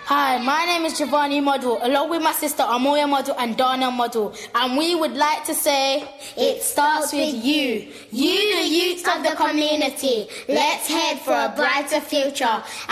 Hi, my name is Giovanni Model, along with my sister Amoya Model and Dana Model, and we would like to say, it starts with you. You, the youth of the community. Let's head for a brighter future.